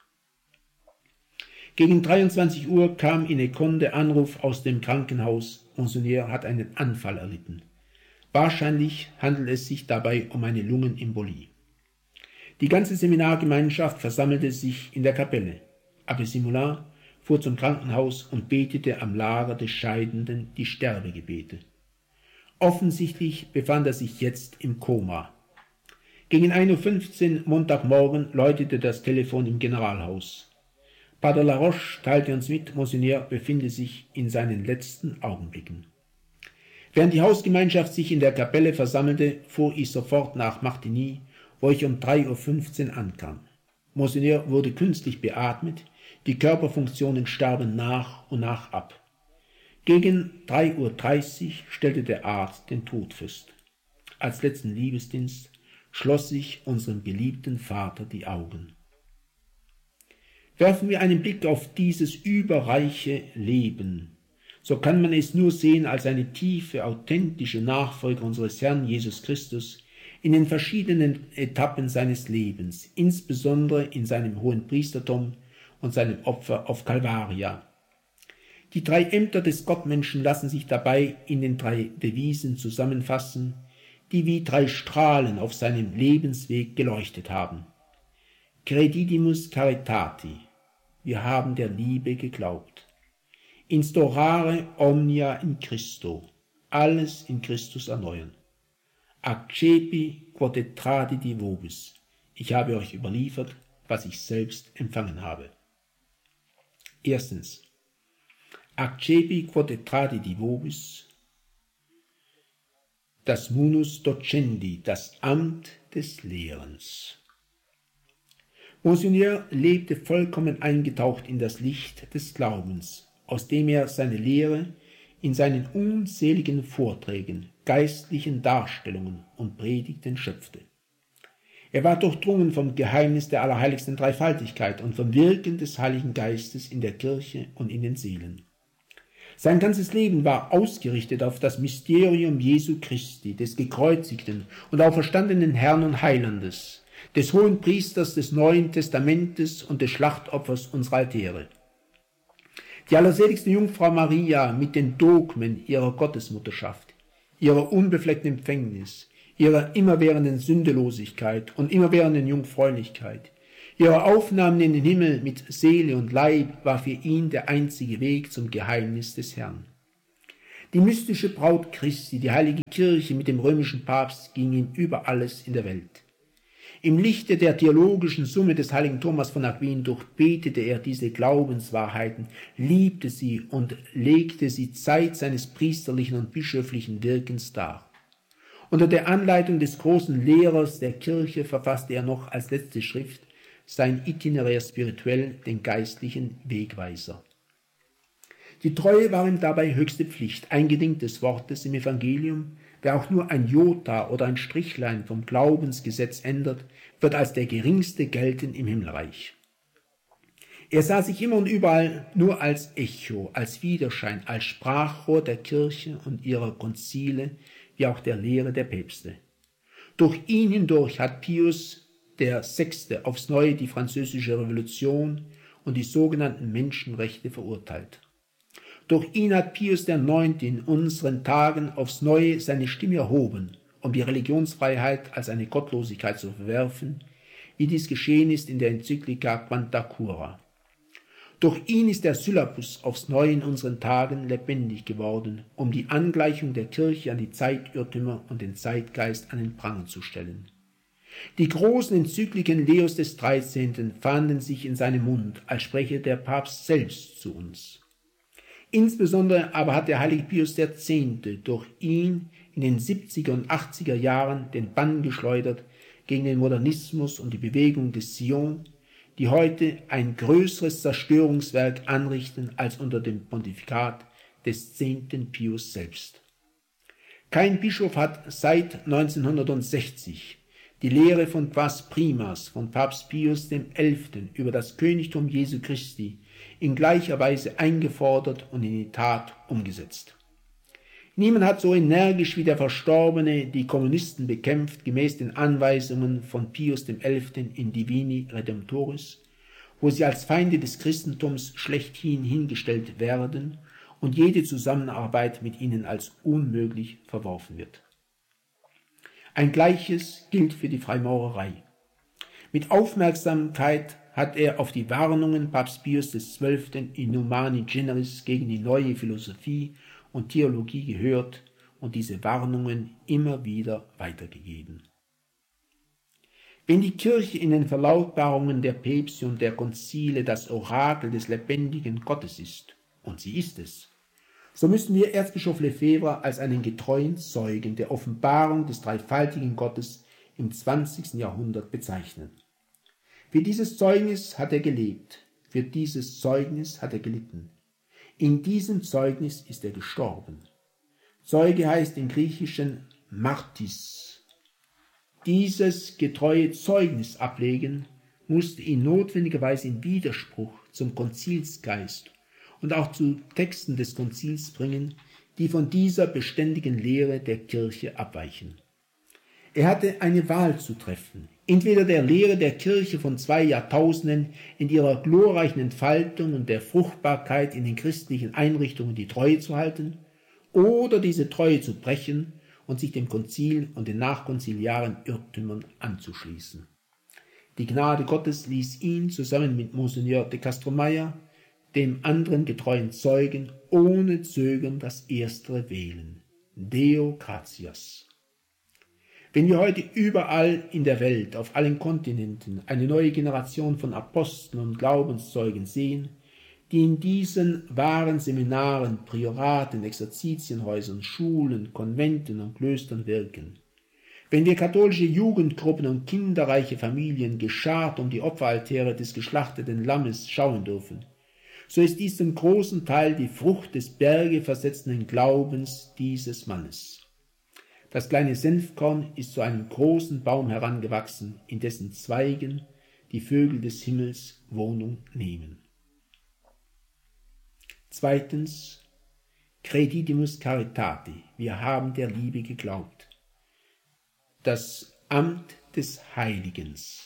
Gegen dreiundzwanzig Uhr kam in Écon der Anruf aus dem Krankenhaus, Monseigneur hat einen Anfall erlitten. Wahrscheinlich handelt es sich dabei um eine Lungenembolie. Die ganze Seminargemeinschaft versammelte sich in der Kapelle. Abbé Simonin fuhr zum Krankenhaus und betete am Lager des Scheidenden die Sterbegebete. Offensichtlich befand er sich jetzt im Koma. Gegen ein Uhr fünfzehn Montagmorgen läutete das Telefon im Generalhaus. Pater Laroche teilte uns mit, Monseigneur befinde sich in seinen letzten Augenblicken. Während die Hausgemeinschaft sich in der Kapelle versammelte, fuhr ich sofort nach Martigny, wo ich um drei Uhr fünfzehn ankam. Monseigneur wurde künstlich beatmet, die Körperfunktionen starben nach und nach ab. Gegen drei Uhr dreißig stellte der Arzt den Tod fest. Als letzten Liebesdienst schloss ich unserem geliebten Vater die Augen. Werfen wir einen Blick auf dieses überreiche Leben, so kann man es nur sehen als eine tiefe, authentische Nachfolge unseres Herrn Jesus Christus in den verschiedenen Etappen seines Lebens, insbesondere in seinem hohen Priestertum und seinem Opfer auf Calvaria. Die drei Ämter des Gottmenschen lassen sich dabei in den drei Devisen zusammenfassen, die wie drei Strahlen auf seinem Lebensweg geleuchtet haben. Credidimus caritati, wir haben der Liebe geglaubt. Instaurare omnia in Christo, alles in Christus erneuern. Accepi quod et tradidi vobis, ich habe euch überliefert, was ich selbst empfangen habe. Erstens. Accepi quod et tradidi vobis, das Munus docendi, das Amt des Lehrens. Monseigneur lebte vollkommen eingetaucht in das Licht des Glaubens, aus dem er seine Lehre in seinen unzähligen Vorträgen, geistlichen Darstellungen und Predigten schöpfte. Er war durchdrungen vom Geheimnis der allerheiligsten Dreifaltigkeit und vom Wirken des Heiligen Geistes in der Kirche und in den Seelen. Sein ganzes Leben war ausgerichtet auf das Mysterium Jesu Christi, des gekreuzigten und auferstandenen Herrn und Heilandes, des hohen Priesters des Neuen Testamentes und des Schlachtopfers unserer Altäre. Die allerseligste Jungfrau Maria mit den Dogmen ihrer Gottesmutterschaft, ihrer unbefleckten Empfängnis, ihrer immerwährenden Sündelosigkeit und immerwährenden Jungfräulichkeit, ihre Aufnahme in den Himmel mit Seele und Leib war für ihn der einzige Weg zum Geheimnis des Herrn. Die mystische Braut Christi, die heilige Kirche mit dem römischen Papst, ging ihm über alles in der Welt. Im Lichte der theologischen Summe des heiligen Thomas von Aquin durchbetete er diese Glaubenswahrheiten, liebte sie und legte sie Zeit seines priesterlichen und bischöflichen Wirkens dar. Unter der Anleitung des großen Lehrers der Kirche verfasste er noch als letzte Schrift sein Itinéraire spirituell, den geistlichen Wegweiser. Die Treue war ihm dabei höchste Pflicht. Eingedenk des Wortes im Evangelium: Wer auch nur ein Jota oder ein Strichlein vom Glaubensgesetz ändert, wird als der Geringste gelten im Himmelreich. Er sah sich immer und überall nur als Echo, als Widerschein, als Sprachrohr der Kirche und ihrer Konzile, wie auch der Lehre der Päpste. Durch ihn hindurch hat Pius der Sechste aufs Neue die französische Revolution und die sogenannten Menschenrechte verurteilt. Durch ihn hat Pius der Neunte in unseren Tagen aufs Neue seine Stimme erhoben, um die Religionsfreiheit als eine Gottlosigkeit zu verwerfen, wie dies geschehen ist in der Enzyklika Quanta Cura. Durch ihn ist der Syllabus aufs Neue in unseren Tagen lebendig geworden, um die Angleichung der Kirche an die Zeitirrtümer und den Zeitgeist an den Pranger zu stellen. Die großen Enzykliken Leos des Dreizehnten fanden sich in seinem Mund, als spreche der Papst selbst zu uns. Insbesondere aber hat der heilige Pius der Zehnte durch ihn in den siebziger und achtziger Jahren den Bann geschleudert gegen den Modernismus und die Bewegung des Sion, die heute ein größeres Zerstörungswerk anrichten als unter dem Pontifikat des zehnten Pius selbst. Kein Bischof hat seit neunzehnhundertsechzig die Lehre von Quas Primas von Papst Pius dem Elften über das Königtum Jesu Christi in gleicher Weise eingefordert und in die Tat umgesetzt. Niemand hat so energisch wie der Verstorbene die Kommunisten bekämpft, gemäß den Anweisungen von Pius dem Elften in Divini Redemptoris, wo sie als Feinde des Christentums schlechthin hingestellt werden und jede Zusammenarbeit mit ihnen als unmöglich verworfen wird. Ein Gleiches gilt für die Freimaurerei. Mit Aufmerksamkeit hat er auf die Warnungen Papst Pius des Zwölften in Humani Generis gegen die neue Philosophie und Theologie gehört und diese Warnungen immer wieder weitergegeben. Wenn die Kirche in den Verlautbarungen der Päpste und der Konzile das Orakel des lebendigen Gottes ist, und sie ist es, so müssen wir Erzbischof Lefebvre als einen getreuen Zeugen der Offenbarung des dreifaltigen Gottes im zwanzigsten Jahrhundert bezeichnen. Für dieses Zeugnis hat er gelebt, für dieses Zeugnis hat er gelitten. In diesem Zeugnis ist er gestorben. Zeuge heißt im Griechischen Martis. Dieses getreue Zeugnis ablegen musste ihn notwendigerweise in Widerspruch zum Konzilsgeist und auch zu Texten des Konzils bringen, die von dieser beständigen Lehre der Kirche abweichen. Er hatte eine Wahl zu treffen, entweder der Lehre der Kirche von zwei Jahrtausenden in ihrer glorreichen Entfaltung und der Fruchtbarkeit in den christlichen Einrichtungen die Treue zu halten, oder diese Treue zu brechen und sich dem Konzil und den nachkonziliaren Irrtümern anzuschließen. Die Gnade Gottes ließ ihn zusammen mit Monsignor de Castromayer, dem anderen getreuen Zeugen, ohne Zögern das Erstere wählen. Deo gratias. Wenn wir heute überall in der Welt, auf allen Kontinenten, eine neue Generation von Aposteln und Glaubenszeugen sehen, die in diesen wahren Seminaren, Prioraten, Exerzitienhäusern, Schulen, Konventen und Klöstern wirken, wenn wir katholische Jugendgruppen und kinderreiche Familien geschart um die Opferaltäre des geschlachteten Lammes schauen dürfen, so ist dies zum großen Teil die Frucht des bergeversetzenden Glaubens dieses Mannes. Das kleine Senfkorn ist zu einem großen Baum herangewachsen, in dessen Zweigen die Vögel des Himmels Wohnung nehmen. Zweitens, Credidimus Caritati, wir haben der Liebe geglaubt. Das Amt des Heiligens.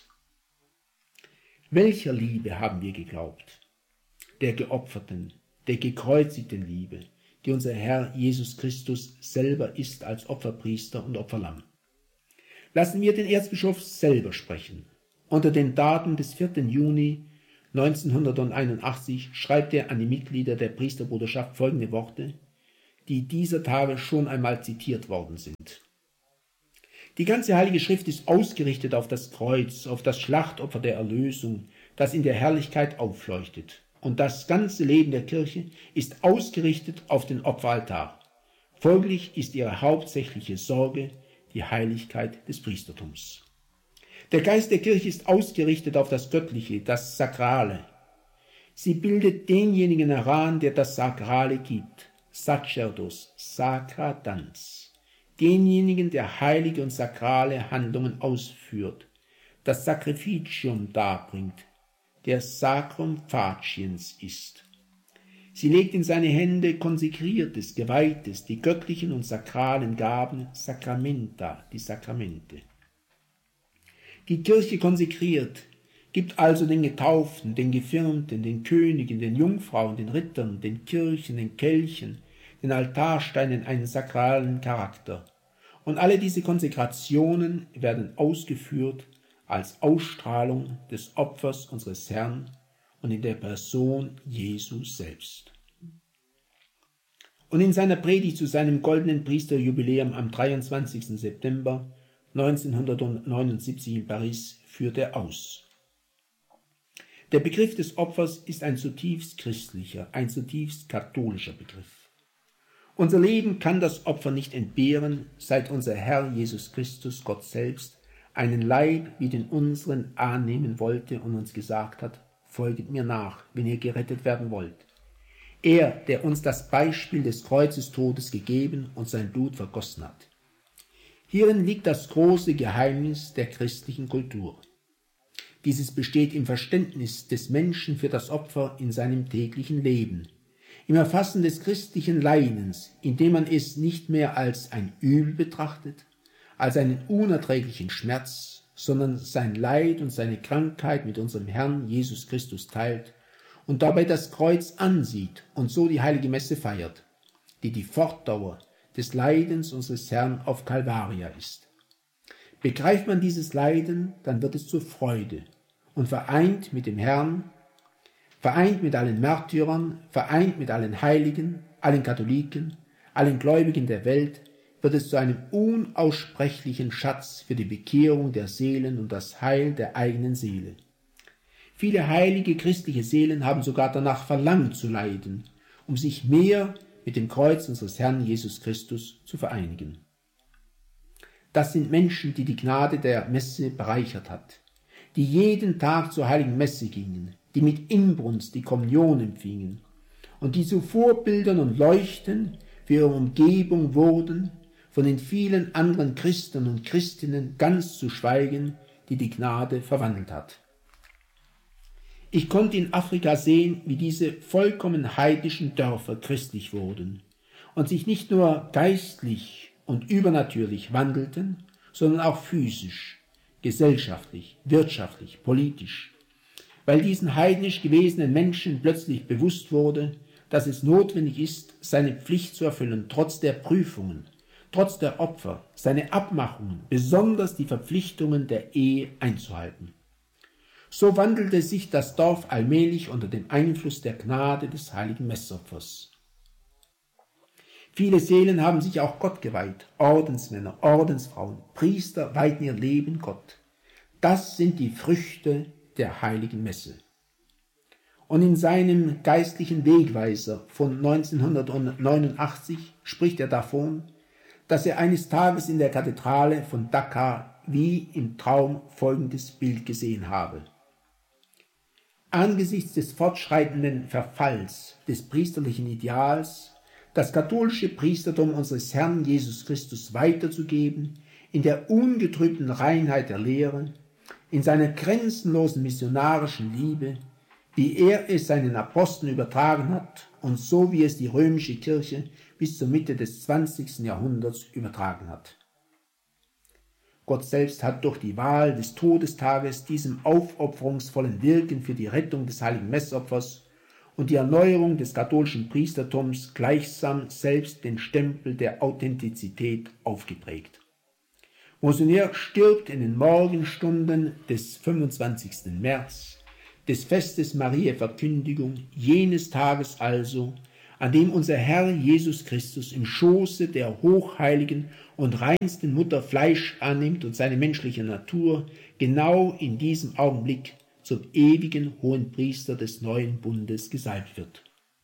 Welcher Liebe haben wir geglaubt? Der geopferten, der gekreuzigten Liebe, die unser Herr Jesus Christus selber ist als Opferpriester und Opferlamm. Lassen wir den Erzbischof selber sprechen. Unter den Daten des vierten Juni neunzehnhunderteinundachtzig schreibt er an die Mitglieder der Priesterbruderschaft folgende Worte, die dieser Tage schon einmal zitiert worden sind. Die ganze Heilige Schrift ist ausgerichtet auf das Kreuz, auf das Schlachtopfer der Erlösung, das in der Herrlichkeit aufleuchtet. Und das ganze Leben der Kirche ist ausgerichtet auf den Opferaltar. Folglich ist ihre hauptsächliche Sorge die Heiligkeit des Priestertums. Der Geist der Kirche ist ausgerichtet auf das Göttliche, das Sakrale. Sie bildet denjenigen heran, der das Sakrale gibt, Sacerdos, Sacra Dans, denjenigen, der heilige und sakrale Handlungen ausführt, das Sacrificium darbringt, der Sacrum Faciens ist. Sie legt in seine Hände konsekriertes, geweihtes, die göttlichen und sakralen Gaben, Sacramenta, die Sakramente. Die Kirche konsekriert, gibt also den Getauften, den Gefirmten, den Königen, den Jungfrauen, den Rittern, den Kirchen, den Kelchen, den Altarsteinen einen sakralen Charakter. Und alle diese Konsekrationen werden ausgeführt als Ausstrahlung des Opfers unseres Herrn und in der Person Jesu selbst. Und in seiner Predigt zu seinem goldenen Priesterjubiläum am dreiundzwanzigsten September neunzehnhundertneunundsiebzig in Paris führt er aus: Der Begriff des Opfers ist ein zutiefst christlicher, ein zutiefst katholischer Begriff. Unser Leben kann das Opfer nicht entbehren, seit unser Herr Jesus Christus, Gott selbst, einen Leib wie den unseren annehmen wollte und uns gesagt hat: Folget mir nach, wenn ihr gerettet werden wollt. Er, der uns das Beispiel des Kreuzestodes gegeben und sein Blut vergossen hat. Hierin liegt das große Geheimnis der christlichen Kultur. Dieses besteht im Verständnis des Menschen für das Opfer in seinem täglichen Leben, im Erfassen des christlichen Leidens, indem man es nicht mehr als ein Übel betrachtet, als einen unerträglichen Schmerz, sondern sein Leid und seine Krankheit mit unserem Herrn Jesus Christus teilt und dabei das Kreuz ansieht und so die heilige Messe feiert, die die Fortdauer des Leidens unseres Herrn auf Calvaria ist. Begreift man dieses Leiden, dann wird es zur Freude und vereint mit dem Herrn, vereint mit allen Märtyrern, vereint mit allen Heiligen, allen Katholiken, allen Gläubigen der Welt, wird es zu einem unaussprechlichen Schatz für die Bekehrung der Seelen und das Heil der eigenen Seele. Viele heilige christliche Seelen haben sogar danach verlangt zu leiden, um sich mehr mit dem Kreuz unseres Herrn Jesus Christus zu vereinigen. Das sind Menschen, die die Gnade der Messe bereichert hat, die jeden Tag zur heiligen Messe gingen, die mit Inbrunst die Kommunion empfingen und die zu Vorbildern und Leuchten für ihre Umgebung wurden, von den vielen anderen Christen und Christinnen ganz zu schweigen, die die Gnade verwandelt hat. Ich konnte in Afrika sehen, wie diese vollkommen heidnischen Dörfer christlich wurden und sich nicht nur geistlich und übernatürlich wandelten, sondern auch physisch, gesellschaftlich, wirtschaftlich, politisch, weil diesen heidnisch gewesenen Menschen plötzlich bewusst wurde, dass es notwendig ist, seine Pflicht zu erfüllen, trotz der Prüfungen, trotz der Opfer, seine Abmachungen, besonders die Verpflichtungen der Ehe einzuhalten. So wandelte sich das Dorf allmählich unter dem Einfluss der Gnade des heiligen Messopfers. Viele Seelen haben sich auch Gott geweiht, Ordensmänner, Ordensfrauen, Priester weihten ihr Leben Gott. Das sind die Früchte der heiligen Messe. Und in seinem geistlichen Wegweiser von neunzehnhundertneunundachtzig spricht er davon, dass er eines Tages in der Kathedrale von Dakar wie im Traum folgendes Bild gesehen habe. Angesichts des fortschreitenden Verfalls des priesterlichen Ideals, das katholische Priestertum unseres Herrn Jesus Christus weiterzugeben, in der ungetrübten Reinheit der Lehre, in seiner grenzenlosen missionarischen Liebe, wie er es seinen Aposteln übertragen hat und so wie es die römische Kirche bis zur Mitte des zwanzigsten Jahrhunderts übertragen hat. Gott selbst hat durch die Wahl des Todestages diesem aufopferungsvollen Wirken für die Rettung des heiligen Messopfers und die Erneuerung des katholischen Priestertums gleichsam selbst den Stempel der Authentizität aufgeprägt. Monseigneur stirbt in den Morgenstunden des fünfundzwanzigsten März, des Festes Mariä Verkündigung, jenes Tages also, an dem unser Herr Jesus Christus im Schoße der hochheiligen und reinsten Mutter Fleisch annimmt und seine menschliche Natur genau in diesem Augenblick zum ewigen Hohenpriester des neuen Bundes gesalbt wird.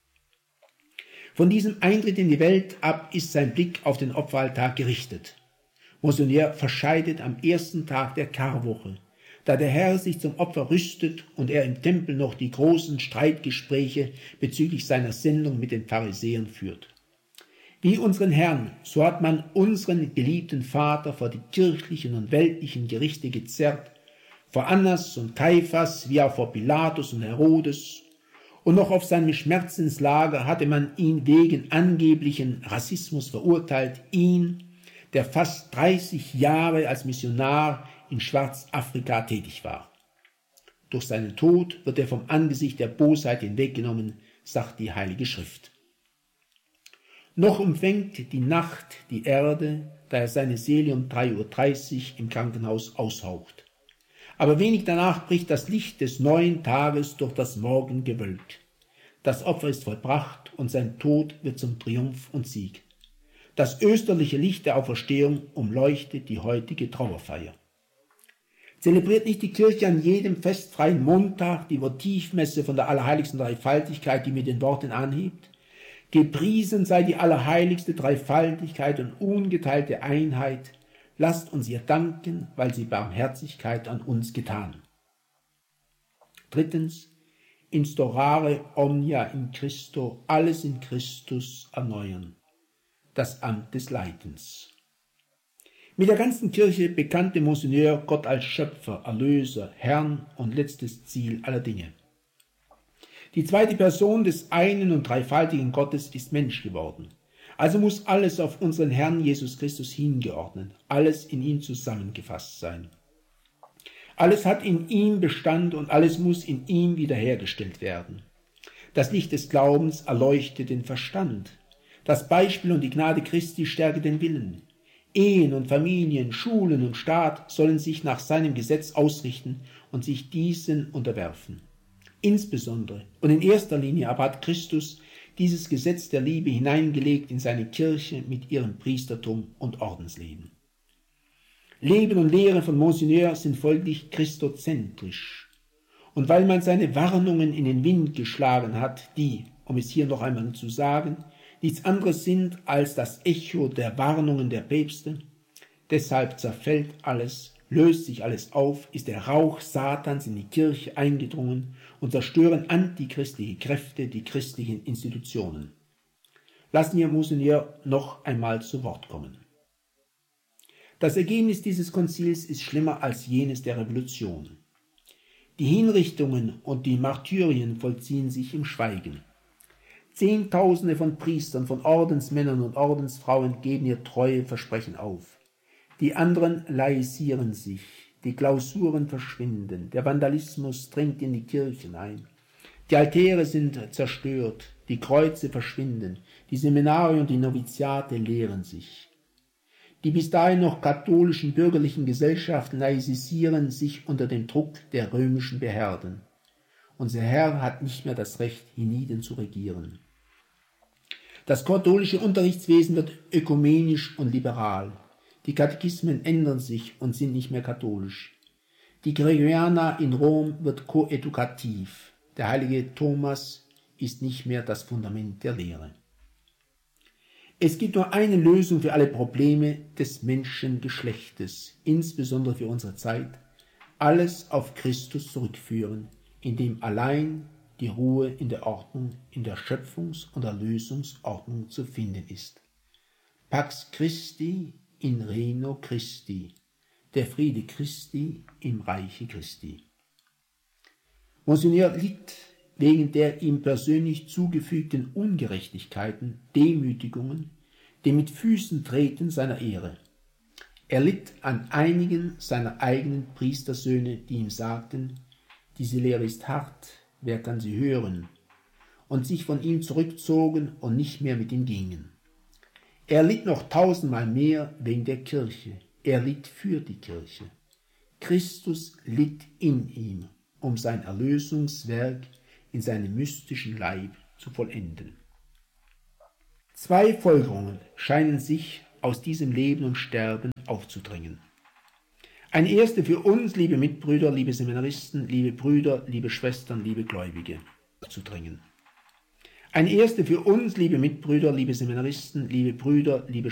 Von diesem Eintritt in die Welt ab ist sein Blick auf den Opferaltar gerichtet. Monseigneur verscheidet am ersten Tag der Karwoche, da der Herr sich zum Opfer rüstet und er im Tempel noch die großen Streitgespräche bezüglich seiner Sendung mit den Pharisäern führt. Wie unseren Herrn, so hat man unseren geliebten Vater vor die kirchlichen und weltlichen Gerichte gezerrt, vor Annas und Kaiphas, wie auch vor Pilatus und Herodes, und noch auf seinem Schmerzenslager hatte man ihn wegen angeblichen Rassismus verurteilt, ihn, der fast dreißig Jahre als Missionar in Schwarzafrika tätig war. Durch seinen Tod wird er vom Angesicht der Bosheit hinweggenommen, sagt die Heilige Schrift. Noch umfängt die Nacht die Erde, da er seine Seele um drei Uhr dreißig im Krankenhaus aushaucht. Aber wenig danach bricht das Licht des neuen Tages durch das Morgengewölk. Das Opfer ist vollbracht und sein Tod wird zum Triumph und Sieg. Das österliche Licht der Auferstehung umleuchtet die heutige Trauerfeier. Zelebriert nicht die Kirche an jedem festfreien Montag die Votivmesse von der allerheiligsten Dreifaltigkeit, die mit den Worten anhebt: Gepriesen sei die allerheiligste Dreifaltigkeit und ungeteilte Einheit, lasst uns ihr danken, weil sie Barmherzigkeit an uns getan. Drittens, instaurare omnia in Christo, alles in Christus erneuern, das Amt des Leitens. Mit der ganzen Kirche bekannte Monseigneur Gott als Schöpfer, Erlöser, Herrn und letztes Ziel aller Dinge. Die zweite Person des einen und dreifaltigen Gottes ist Mensch geworden. Also muss alles auf unseren Herrn Jesus Christus hingeordnet, alles in ihm zusammengefasst sein. Alles hat in ihm Bestand und alles muss in ihm wiederhergestellt werden. Das Licht des Glaubens erleuchtet den Verstand. Das Beispiel und die Gnade Christi stärke den Willen. Ehen und Familien, Schulen und Staat sollen sich nach seinem Gesetz ausrichten und sich diesen unterwerfen. Insbesondere und in erster Linie aber hat Christus dieses Gesetz der Liebe hineingelegt in seine Kirche mit ihrem Priestertum und Ordensleben. Leben und Lehre von Monseigneur sind folglich christozentrisch. Und weil man seine Warnungen in den Wind geschlagen hat, die, um es hier noch einmal zu sagen, nichts anderes sind als das Echo der Warnungen der Päpste, deshalb zerfällt alles, löst sich alles auf, ist der Rauch Satans in die Kirche eingedrungen und zerstören antichristliche Kräfte die christlichen Institutionen. Lassen wir Monseigneur noch einmal zu Wort kommen. Das Ergebnis dieses Konzils ist schlimmer als jenes der Revolution. Die Hinrichtungen und die Martyrien vollziehen sich im Schweigen. Zehntausende von Priestern, von Ordensmännern und Ordensfrauen geben ihr treue Versprechen auf. Die anderen laisieren sich, die Klausuren verschwinden, der Vandalismus dringt in die Kirchen ein, die Altäre sind zerstört, die Kreuze verschwinden, die Seminare und die Noviziate leeren sich. Die bis dahin noch katholischen bürgerlichen Gesellschaften laizisieren sich unter dem Druck der römischen Behörden. Unser Herr hat nicht mehr das Recht, hienieden zu regieren. Das katholische Unterrichtswesen wird ökumenisch und liberal. Die Katechismen ändern sich und sind nicht mehr katholisch. Die Gregoriana in Rom wird koedukativ. Der heilige Thomas ist nicht mehr das Fundament der Lehre. Es gibt nur eine Lösung für alle Probleme des Menschengeschlechtes, insbesondere für unsere Zeit: alles auf Christus zurückführen, in dem allein die Ruhe in der Ordnung, in der Schöpfungs- und Erlösungsordnung zu finden ist. Pax Christi in Reino Christi, der Friede Christi im Reiche Christi. Monsignor litt wegen der ihm persönlich zugefügten Ungerechtigkeiten, Demütigungen, dem mit Füßen treten seiner Ehre. Er litt an einigen seiner eigenen Priestersöhne, die ihm sagten: Diese Lehre ist hart, wer kann sie hören? Und sich von ihm zurückzogen und nicht mehr mit ihm gingen. Er litt noch tausendmal mehr wegen der Kirche. Er litt für die Kirche. Christus litt in ihm, um sein Erlösungswerk in seinem mystischen Leib zu vollenden. Zwei Folgerungen scheinen sich aus diesem Leben und Sterben aufzudrängen. Eine erste für uns, liebe Mitbrüder, liebe Seminaristen, liebe Brüder, liebe Schwestern, liebe Gläubige, zu drängen. Eine erste für uns, liebe Mitbrüder, liebe Seminaristen, liebe Brüder, liebe